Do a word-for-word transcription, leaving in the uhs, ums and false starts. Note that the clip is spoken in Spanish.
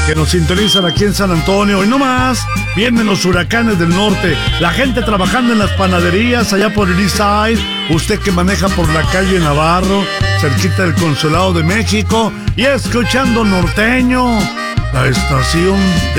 que nos sintonizan aquí en San Antonio. Y no más, vienen los huracanes del norte, la gente trabajando en las panaderías allá por el East Side, usted que maneja por la calle Navarro, cerquita del Consulado de México, y escuchando Norteño, la estación